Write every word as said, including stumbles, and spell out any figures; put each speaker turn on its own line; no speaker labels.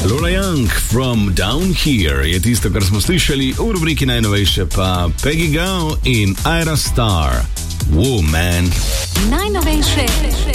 Laura Young from Down Here je tisto, kar smo slišali v rubriki najnovejše, pa Peggy Gou in Ira Star. Wow, man.
Najnovejše